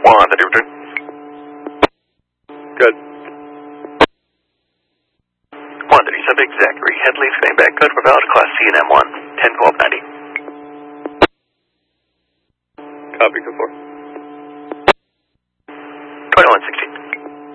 1, the return. Good. 137 Zachary Headley, same back code for valid class C and M1, 10-12-90. Copy, 2-4. 2116.